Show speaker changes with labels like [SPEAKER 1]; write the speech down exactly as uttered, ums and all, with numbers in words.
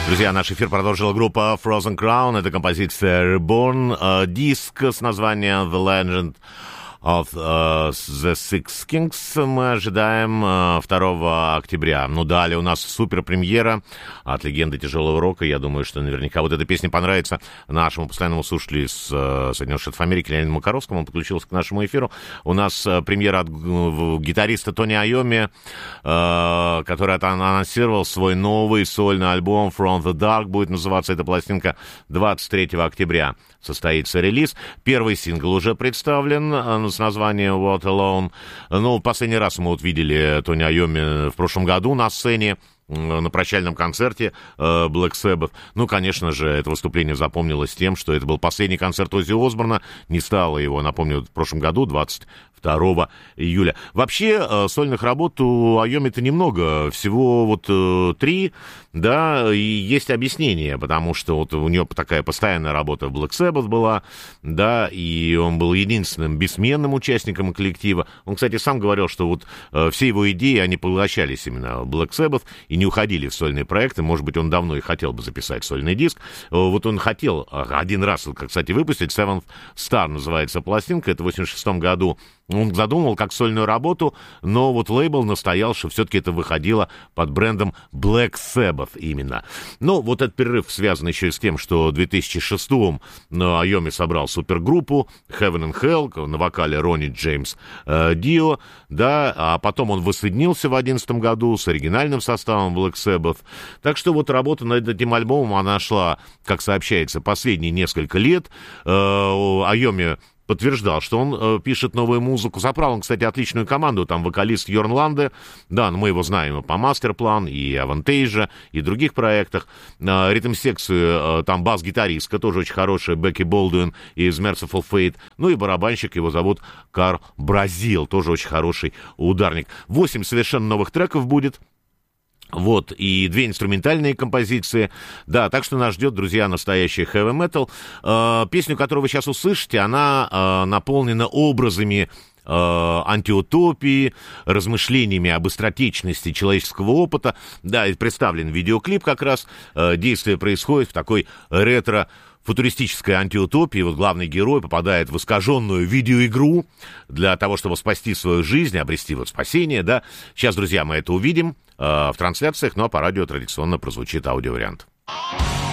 [SPEAKER 1] Друзья, наш эфир продолжила группа Frozen Crown. Это композиция Reborn, диск с названием The Legend of uh, the Six Kings мы ожидаем uh, второго октября. Ну, далее у нас супер-премьера от легенды тяжелого рока. Я думаю, что наверняка вот эта песня понравится нашему постоянному слушателю из uh, Соединенных Штатов Америки, Леониду Макаровскому. Он подключился к нашему эфиру. У нас uh, премьера от uh, гитариста Тони Айоми, uh, который анонсировал свой новый сольный альбом From the Dark. Будет называться эта пластинка двадцать третьего октября. Состоится релиз. Первый сингл уже представлен с названием What Alone. Ну, последний раз мы вот видели Тони Айоми в прошлом году на сцене, на прощальном концерте Black Sabbath. Ну, конечно же, это выступление запомнилось тем, что это был последний концерт Оззи Осборна. Не стало его, напомню, в прошлом году, двадцать второго июля. Вообще, сольных работ у Айоми-то немного, всего вот три, да, и есть объяснение, потому что вот у него такая постоянная работа в Black Sabbath была, да, и он был единственным бессменным участником коллектива. Он, кстати, сам говорил, что вот все его идеи, они поглощались именно в Black Sabbath и не уходили в сольные проекты. Может быть, он давно и хотел бы записать сольный диск. Вот он хотел один раз, кстати, выпустить, Seventh Star называется пластинка, это в восемьдесят шестом году. Он задумал как сольную работу, но вот лейбл настоял, что все-таки это выходило под брендом Black Sabbath именно. Но вот этот перерыв связан еще и с тем, что в две тысячи шестом Айоми собрал супергруппу Heaven and Hell, на вокале Ронни Джеймс э, Дио, да, а потом он воссоединился в две тысячи одиннадцатом году с оригинальным составом Black Sabbath. Так что вот работа над этим альбомом, она шла, как сообщается, последние несколько лет. Э, Айоми подтверждал, что он э, пишет новую музыку. Собрал он, кстати, отличную команду. Там вокалист Йорн Ланде. Да, ну, мы его знаем и по Мастерплан, и Авантейжа, и других проектах. Э, ритм-секцию, э, там бас-гитаристка, тоже очень хорошая, Бекки Болдуин из Merciful Fate. Ну и барабанщик, его зовут Карл Бразил, тоже очень хороший ударник. Восемь совершенно новых треков будет. Вот, и две инструментальные композиции. Да, так что нас ждет, друзья, настоящий heavy metal. Э, песню, которую вы сейчас услышите, она э, наполнена образами э, антиутопии, размышлениями об быстротечности человеческого опыта. Да, и представлен видеоклип как раз. Э, действие происходит в такой ретро футуристической антиутопии. Вот главный герой попадает в искаженную видеоигру для того, чтобы спасти свою жизнь, обрести вот спасение, да. Сейчас, друзья, мы это увидим э, в трансляциях, ну а по радио традиционно прозвучит аудиовариант.